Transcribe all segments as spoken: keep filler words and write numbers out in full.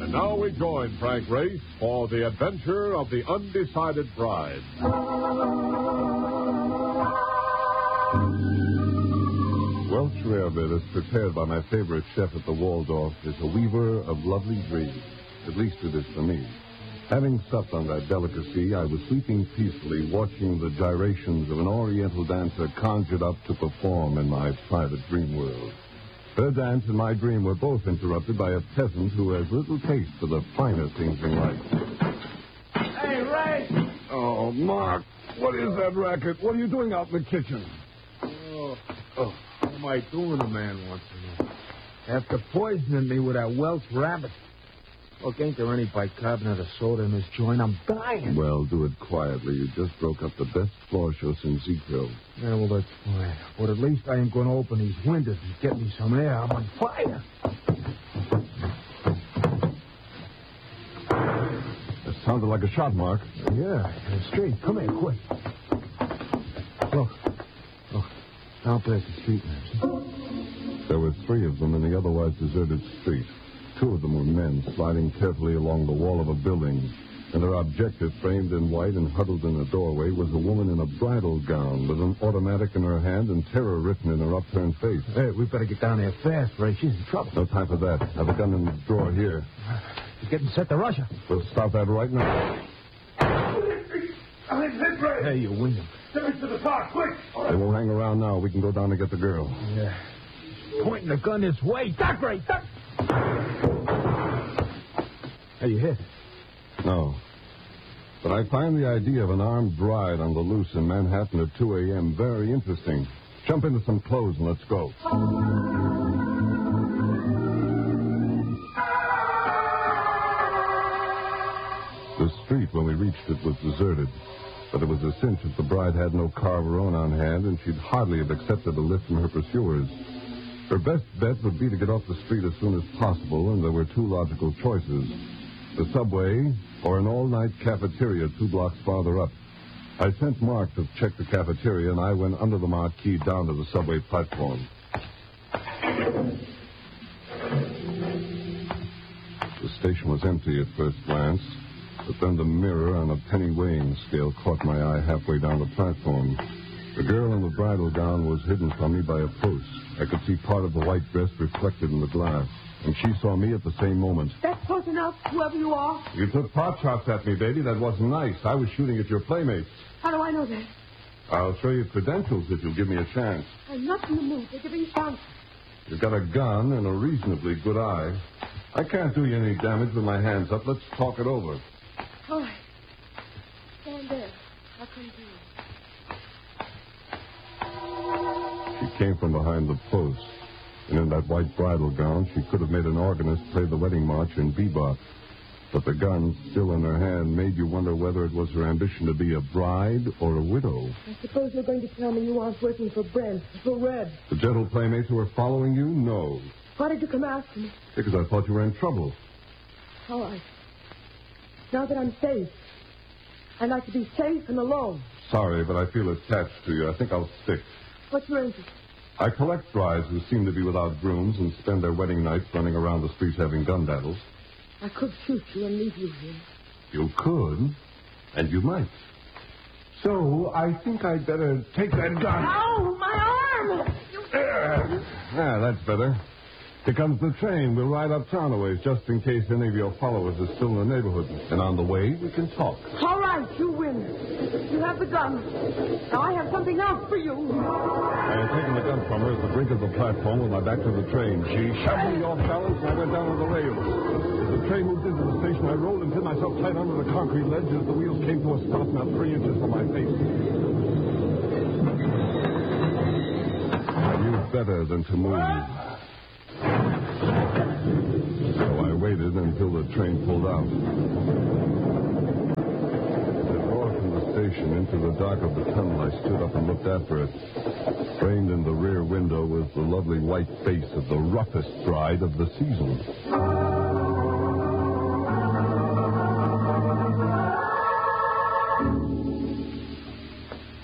And now we join Frank Race for the adventure of the Undecided Bride. Welsh rarebit, as prepared by my favorite chef at the Waldorf, is a weaver of lovely dreams. At least it is for me. Having supped on that delicacy, I was sleeping peacefully, watching the gyrations of an oriental dancer conjured up to perform in my private dream world. Her dance and my dream were both interrupted by a peasant who has little taste for the finer things in life. Hey, Ray! Oh, Mark, what is that racket? What are you doing out in the kitchen? Oh, oh. What am I doing, a man wants to know? After poisoning me with that Welsh rabbit. Look, ain't there any bicarbonate of soda in this joint? I'm dying. Well, do it quietly. You just broke up the best floor show since Zekro. Yeah, well, that's fine. But at least I ain't going to open these windows and get me some air. I'm on fire. That sounded like a shot, Mark. Yeah, straight. Come here, quick. Look. Look. Down past the street lamps. There were three of them in the otherwise deserted street. Two of them were men sliding carefully along the wall of a building, and their objective, framed in white and huddled in a doorway, was a woman in a bridal gown with an automatic in her hand and terror written in her upturned face. Hey, we better get down there fast, Ray. She's in trouble. No time for that. Have a gun in the drawer here. She's getting set to rush her. We'll stop that right now. I'm hit, Ray. Hey, you William. Send me to the car, quick. They won't hang around now. We can go down and get the girl. Yeah. Pointing the gun this way. Duck, Ray, duck. Hey, you hit? No. But I find the idea of an armed bride on the loose in Manhattan at two a.m. very interesting. Jump into some clothes and let's go. The street, when we reached it, was deserted. But it was a cinch that the bride had no car of her own on hand, and she'd hardly have accepted a lift from her pursuers. Her best bet would be to get off the street as soon as possible, and there were two logical choices. The subway or an all-night cafeteria two blocks farther up. I sent Mark to check the cafeteria, and I went under the marquee down to the subway platform. The station was empty at first glance, but then the mirror on a penny weighing scale caught my eye halfway down the platform. The girl in the bridal gown was hidden from me by a post. I could see part of the white dress reflected in the glass, and she saw me at the same moment. That's close enough, whoever you are. You took pot shots at me, baby. That wasn't nice. I was shooting at your playmates. How do I know that? I'll show you credentials if you'll give me a chance. I'm not in the mood for giving chances. You've got a gun and a reasonably good eye. I can't do you any damage with my hands up. Let's talk it over. All right. Stand there. I'll come to you. She came from behind the post, and in that white bridal gown, she could have made an organist play the wedding march in bebop. But the gun, still in her hand, made you wonder whether it was her ambition to be a bride or a widow. I suppose you're going to tell me you aren't working for Brent, for Red. The gentle playmates who were following you? No. Why did you come after me? Because I thought you were in trouble. All right. Now that I'm safe, I'd like to be safe and alone. Sorry, but I feel attached to you. I think I'll stick. What's your interest? I collect brides who seem to be without grooms and spend their wedding nights running around the streets having gun battles. I could shoot you and leave you here. You could, and you might. So I think I'd better take that gun. Ow, my arm! There. Ah, that's better. Here comes the train. We'll ride uptown a ways just in case any of your followers are still in the neighborhood. And on the way, we can talk. All right, you win. You have the gun. Now I have something else for you. I had taken the gun from her at the brink of the platform with my back to the train. She shoved me off balance, and I went down on the rails. As the train moved into the station, I rolled and hid myself tight under the concrete ledge as the wheels came to a stop not three inches from my face. I knew better than to move. So I waited until the train pulled out. As it roared from the station into the dark of the tunnel, I stood up and looked after it. Framed in the rear window was the lovely white face of the roughest bride of the season.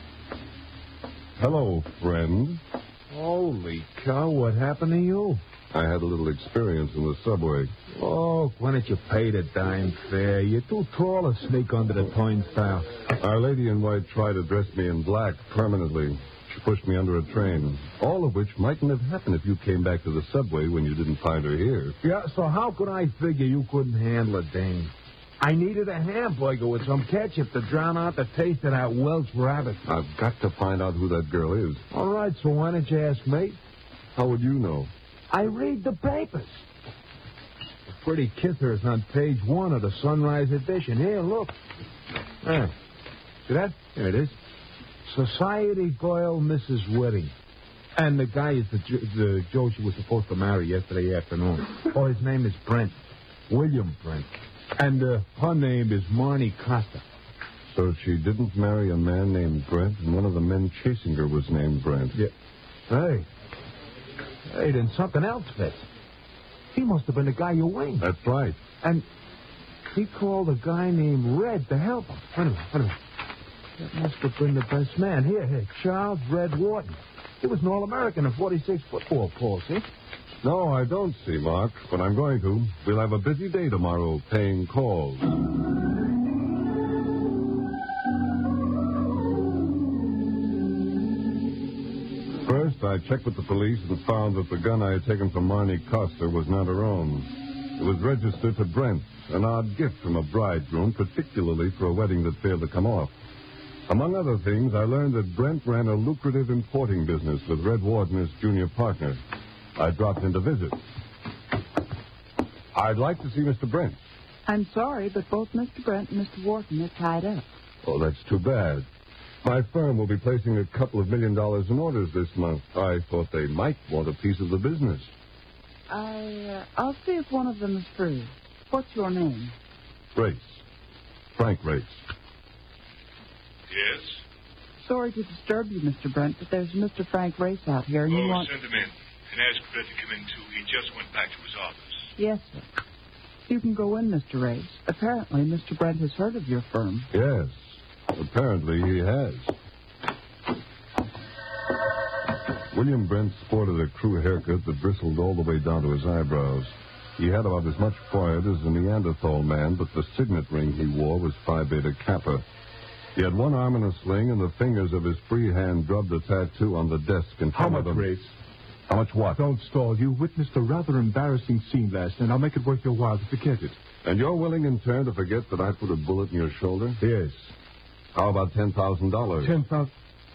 Hello, friend. Holy cow, what happened to you? I had a little experience in the subway. Oh, why don't you pay the dime fare? You're too tall to sneak under the turnstile. Our lady in white tried to dress me in black permanently. She pushed me under a train, all of which mightn't have happened if you came back to the subway when you didn't find her here. Yeah, so how could I figure you couldn't handle a dame? I needed a hamburger with some ketchup to drown out the taste of that Welsh rabbit. I've got to find out who that girl is. All right, so why don't you ask me? How would you know? I read the papers. The pretty kisser is on page one of the Sunrise edition. Here, look. There. See that? There it is. Society girl, Missus Wedding. And the guy is the, the Joe she was supposed to marry yesterday afternoon. Oh, his name is Brent. William Brent. And uh, her name is Marnie Costa. So she didn't marry a man named Brent, and one of the men chasing her was named Brent. Yeah. Hey. Hey, then something else fits. He must have been the guy you winged. That's right. And he called a guy named Red to help him. Wait a minute, wait a minute. That must have been the best man. Here, here, Charles Red Wharton. He was an All-American in forty-six football, Paul, see? No, I don't see, Mark, but I'm going to. We'll have a busy day tomorrow paying calls. First, I checked with the police and found that the gun I had taken from Marnie Costa was not her own. It was registered to Brent, an odd gift from a bridegroom, particularly for a wedding that failed to come off. Among other things, I learned that Brent ran a lucrative importing business with Red Wharton as junior partner. I dropped in to visit. I'd like to see Mister Brent. I'm sorry, but both Mister Brent and Mister Wharton are tied up. Oh, that's too bad. My firm will be placing a couple of million dollars in orders this month. I thought they might want a piece of the business. I, uh, I'll see if one of them is free. What's your name? Race. Frank Race. Yes? Sorry to disturb you, Mister Brent, but there's Mister Frank Race out here, and oh, you want... send him in. And ask Fred to come in, too. He just went back to his office. Yes, sir. You can go in, Mister Race. Apparently, Mister Brent has heard of your firm. Yes. Apparently he has. William Brent sported a crew haircut that bristled all the way down to his eyebrows. He had about as much forehead as a Neanderthal man, but the signet ring he wore was Phi Beta Kappa. He had one arm in a sling, and the fingers of his free hand drubbed a tattoo on the desk in How front much, of him. Race? How much what? Don't stall. You witnessed a rather embarrassing scene last night. I'll make it worth your while to forget it. And you're willing in turn to forget that I put a bullet in your shoulder? Yes. How about ten thousand dollars? Ten thousand...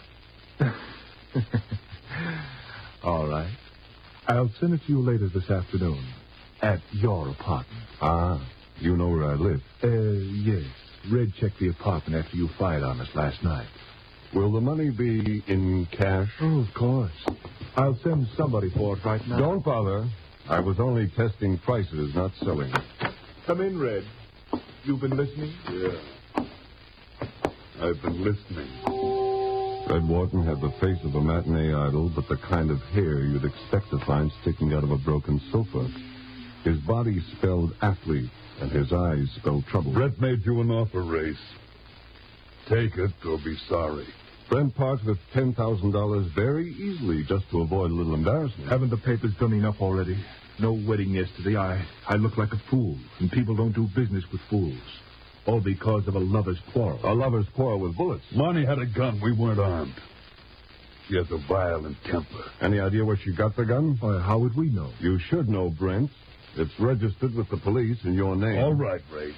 All right. I'll send it to you later this afternoon. At your apartment. Ah, you know where I live. Uh, yes. Red checked the apartment after you fired on us last night. Will the money be in cash? Oh, of course. I'll send somebody for it right now. Don't bother. I was only testing prices, not selling. Come in, Red. You've been listening? Yeah. I've been listening. Red Wharton had the face of a matinee idol, but the kind of hair you'd expect to find sticking out of a broken sofa. His body spelled athlete, and his eyes spelled trouble. Brent made you an offer, Race. Take it or be sorry. Brent parts with ten thousand dollars very easily just to avoid a little embarrassment. Haven't the papers done enough already? No wedding yesterday. I, I look like a fool, and people don't do business with fools. All because of a lover's quarrel. A lover's quarrel with bullets. Marnie had a gun. We weren't armed. She has a violent temper. Any idea where she got the gun? Well, how would we know? You should know, Brent. It's registered with the police in your name. All right, Race.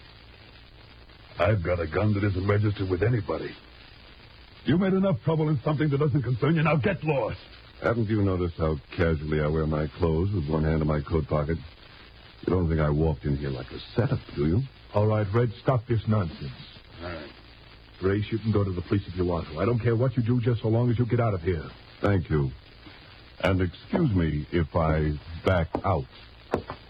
I've got a gun that isn't registered with anybody. You made enough trouble in something that doesn't concern you. Now get lost. Haven't you noticed how casually I wear my clothes with one hand in my coat pocket? You don't think I walked in here like a setup, do you? All right, Red, stop this nonsense. All right. Race, you can go to the police if you want to. I don't care what you do, just so long as you get out of here. Thank you. And excuse me if I back out.